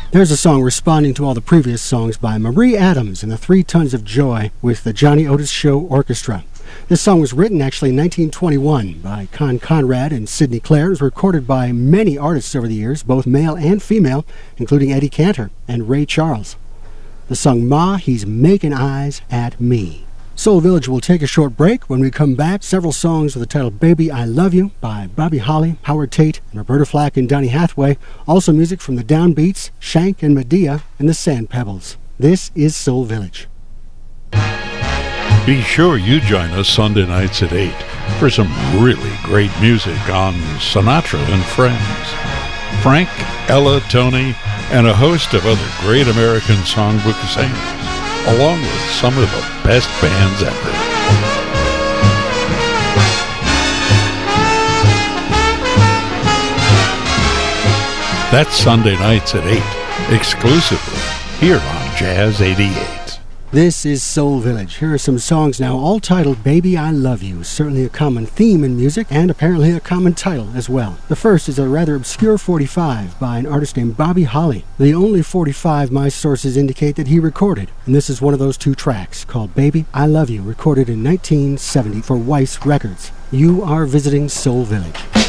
There's a song responding to all the previous songs by Marie Adams and the 3 Tons of Joy with the Johnny Otis Show Orchestra. This song was written actually in 1921 by Con Conrad and Sidney Clare. It was recorded by many artists over the years, both male and female, including Eddie Cantor and Ray Charles. The song Ma, He's Making Eyes at Me. Soul Village will take a short break. When we come back, several songs with the title Baby I Love You by Bobby Holly, Howard Tate, and Roberta Flack and Donny Hathaway. Also music from the Downbeats, Shank and Medea, and the Sand Pebbles. This is Soul Village. Be sure you join us Sunday nights at 8 for some really great music on Sinatra and Friends. Frank, Ella, Tony, and a host of other great American songbook singers, along with some of the best bands ever. That's Sunday nights at 8, exclusively here on Jazz 88. This is Soul Village. Here are some songs now, all titled Baby I Love You. Certainly a common theme in music, and apparently a common title as well. The first is a rather obscure 45 by an artist named Bobby Holly. The only 45 my sources indicate that he recorded, and this is one of those 2 tracks called Baby I Love You, recorded in 1970 for Weiss Records. You are visiting Soul Village.